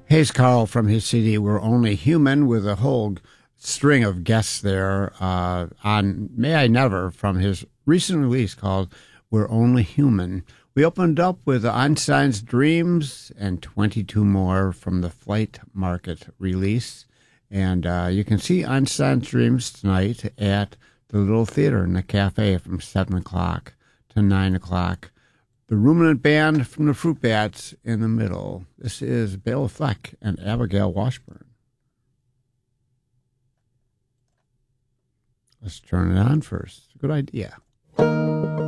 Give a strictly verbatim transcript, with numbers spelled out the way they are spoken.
Hayes Carl from his C D We're Only Human, with a whole string of guests there uh, on May I Never from his recent release called We're Only Human. We opened up with Einstein's Dreams and twenty-two more from the Flight Market release. And uh, you can see Einstein's Dreams tonight at the Little Theater in the Cafe from seven o'clock to nine o'clock. The Ruminant Band from the Fruit Bats in the middle. This is Bela Fleck and Abigail Washburn. Let's turn it on first. Good idea.